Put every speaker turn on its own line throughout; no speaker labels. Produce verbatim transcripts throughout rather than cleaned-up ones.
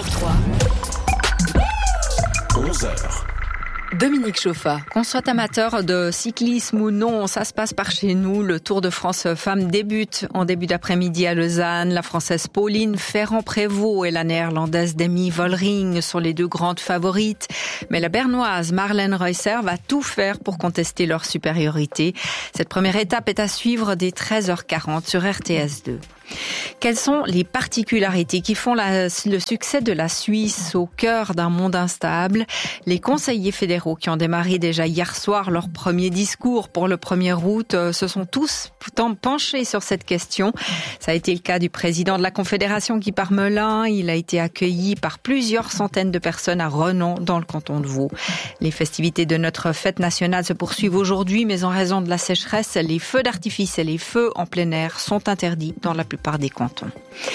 neuf trois.
onze heures.
Dominique Chauffa. Qu'on soit amateur de cyclisme ou non, ça se passe par chez nous. Le Tour de France Femmes débute en début d'après-midi à Lausanne. La Française Pauline Ferrand-Prévot et la Néerlandaise Demi Vollering sont les deux grandes favorites. Mais la Bernoise Marlène Reusser va tout faire pour contester leur supériorité. Cette première étape est à suivre dès treize heures quarante sur R T S deux. Quelles sont les particularités qui font la, le succès de la Suisse au cœur d'un monde instable? Les conseillers fédéraux qui ont démarré déjà hier soir leur premier discours pour le premier août se sont tous penchés sur cette question. Ça a été le cas du président de la Confédération Guy Parmelin. Il a été accueilli par plusieurs centaines de personnes à Renon dans le canton de Vaud. Les festivités de notre fête nationale se poursuivent aujourd'hui, mais en raison de la sécheresse, les feux d'artifice et les feux en plein air sont interdits dans la plupart des cantons.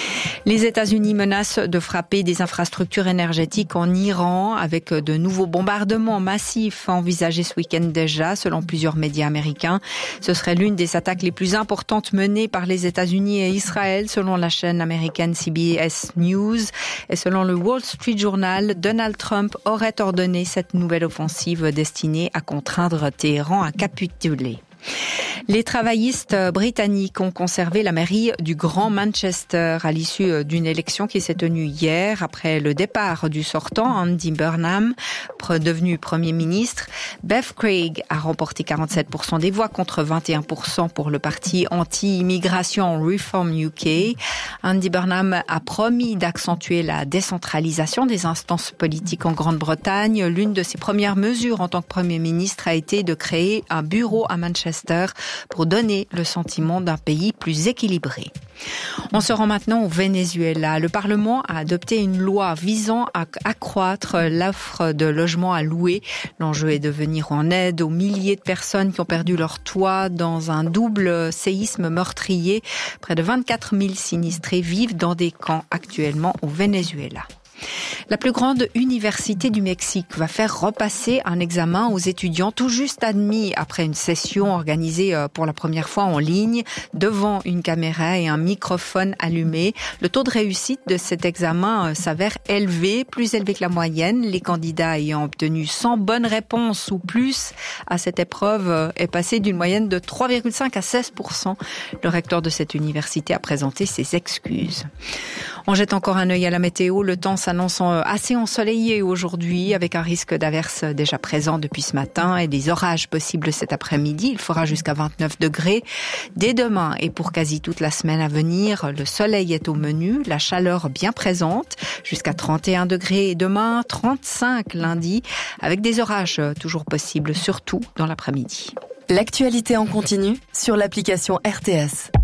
Les États-Unis menacent de frapper des infrastructures énergétiques en Iran avec de nouveaux bombardements massifs envisagés ce week-end déjà, selon plusieurs médias américains. Ce serait l'une des attaques les plus importantes menées par les États-Unis et Israël, selon la chaîne américaine C B S News. Et selon le Wall Street Journal, Donald Trump aurait ordonné cette nouvelle offensive destinée à contraindre Téhéran à capituler. Les travaillistes britanniques ont conservé la mairie du Grand Manchester à l'issue d'une élection qui s'est tenue hier après le départ du sortant Andy Burnham, devenu Premier ministre. Bev Craig a remporté quarante-sept pour cent des voix contre vingt et un pour cent pour le parti anti-immigration Reform U K. Andy Burnham a promis d'accentuer la décentralisation des instances politiques en Grande-Bretagne. L'une de ses premières mesures en tant que Premier ministre a été de créer un bureau à Manchester pour donner le sentiment d'un pays plus équilibré. On se rend maintenant au Venezuela. Le Parlement a adopté une loi visant à accroître l'offre de logements à louer. L'enjeu est de venir en aide aux milliers de personnes qui ont perdu leur toit dans un double séisme meurtrier. Près de vingt-quatre mille sinistrés vivent dans des camps actuellement au Venezuela. La plus grande université du Mexique va faire repasser un examen aux étudiants tout juste admis après une session organisée pour la première fois en ligne devant une caméra et un microphone allumé. Le taux de réussite de cet examen s'avère élevé, plus élevé que la moyenne. Les candidats ayant obtenu cent bonnes réponses ou plus à cette épreuve est passé d'une moyenne de trois virgule cinq à seize pour cent. Le recteur de cette université a présenté ses excuses. On jette encore un œil à la météo. Le temps s'annonce assez ensoleillé aujourd'hui avec un risque d'averse déjà présent depuis ce matin et des orages possibles cet après-midi. Il fera jusqu'à vingt-neuf degrés dès demain et pour quasi toute la semaine à venir. Le soleil est au menu, la chaleur bien présente jusqu'à trente et un degrés demain, trente-cinq lundi avec des orages toujours possibles, surtout dans l'après-midi.
L'actualité en continu sur l'application R T S.